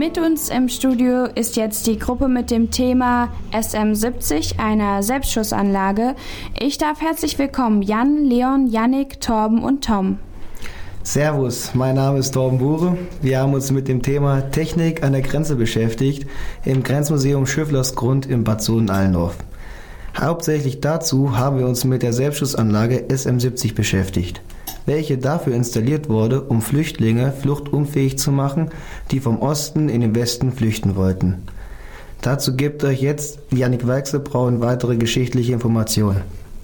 Mit uns im Studio ist jetzt die Gruppe mit dem Thema SM70, einer Selbstschussanlage. Ich darf herzlich willkommen Jan, Leon, Yannick, Torben und Tom. Servus, mein Name ist Torben Bure. Wir haben uns mit dem Thema Technik an der Grenze beschäftigt im Grenzmuseum Schöfflersgrund in Bad Sohn-Allendorf. Hauptsächlich dazu haben wir uns mit der Selbstschussanlage SM70 beschäftigt, welche dafür installiert wurde, um Flüchtlinge fluchtunfähig zu machen, die vom Osten in den Westen flüchten wollten. Dazu gibt euch jetzt Yannick Weichselbraun weitere geschichtliche Informationen.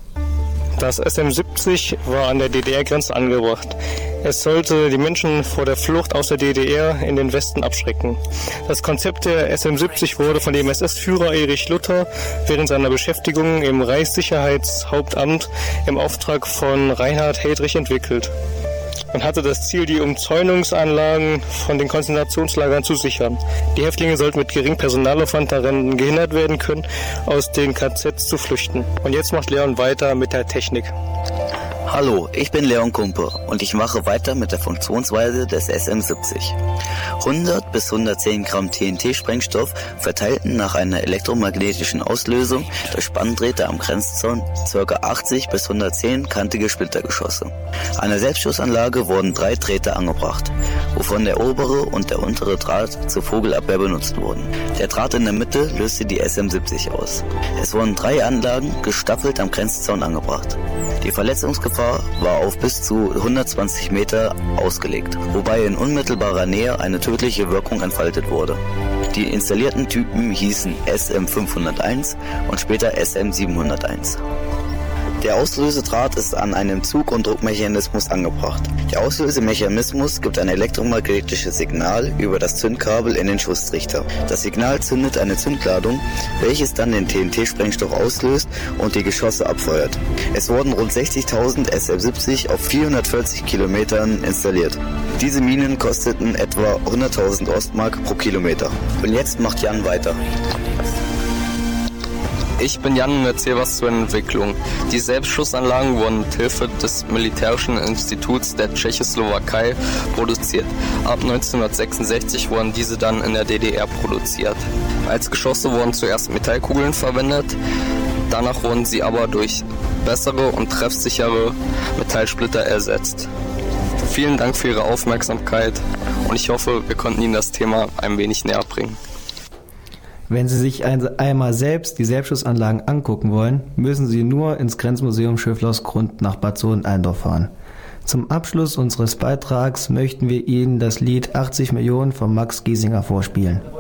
Das SM70 war an der DDR-Grenze angebracht. Es sollte die Menschen vor der Flucht aus der DDR in den Westen abschrecken. Das Konzept der SM70 wurde von dem SS-Führer Erich Luther während seiner Beschäftigung im Reichssicherheitshauptamt im Auftrag von Reinhard Heydrich entwickelt. Man hatte das Ziel, die Umzäunungsanlagen von den Konzentrationslagern zu sichern. Die Häftlinge sollten mit geringem Personalaufwand daran gehindert werden können, aus den KZs zu flüchten. Und jetzt macht Leon weiter mit der Technik. Hallo, ich bin Leon Kumpe und ich mache weiter mit der Funktionsweise des SM70. 100 bis 110 Gramm TNT-Sprengstoff verteilten nach einer elektromagnetischen Auslösung durch Spanndrähte am Grenzzaun ca. 80 bis 110 kantige Splittergeschosse. An der Selbstschussanlage wurden 3 Drähte angebracht, wovon der obere und der untere Draht zur Vogelabwehr benutzt wurden. Der Draht in der Mitte löste die SM70 aus. Es wurden 3 Anlagen gestaffelt am Grenzzaun angebracht. Die Verletzungsgefahr war auf bis zu 120 Meter ausgelegt, wobei in unmittelbarer Nähe eine tödliche Wirkung entfaltet wurde. Die installierten Typen hießen SM501 und später SM701. Der Auslösedraht ist an einem Zug- und Druckmechanismus angebracht. Der Auslösemechanismus gibt ein elektromagnetisches Signal über das Zündkabel in den Schusstrichter. Das Signal zündet eine Zündladung, welches dann den TNT-Sprengstoff auslöst und die Geschosse abfeuert. Es wurden rund 60.000 SM70 auf 440 Kilometern installiert. Diese Minen kosteten etwa 100.000 Ostmark pro Kilometer. Und jetzt macht Jan weiter. Ich bin Jan und erzähle was zur Entwicklung. Die Selbstschussanlagen wurden mit Hilfe des Militärischen Instituts der Tschechoslowakei produziert. Ab 1966 wurden diese dann in der DDR produziert. Als Geschosse wurden zuerst Metallkugeln verwendet, danach wurden sie aber durch bessere und treffsichere Metallsplitter ersetzt. Vielen Dank für Ihre Aufmerksamkeit und ich hoffe, wir konnten Ihnen das Thema ein wenig näher bringen. Wenn Sie sich einmal selbst die Selbstschussanlagen angucken wollen, müssen Sie nur ins Grenzmuseum Schöfflersgrund nach Bad Sohn-Allendorf fahren. Zum Abschluss unseres Beitrags möchten wir Ihnen das Lied 80 Millionen von Max Giesinger vorspielen.